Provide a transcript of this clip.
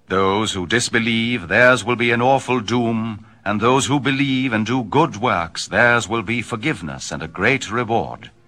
Those who disbelieve, theirs will be an awful doom, and those who believe and do good works, theirs will be forgiveness and a great reward.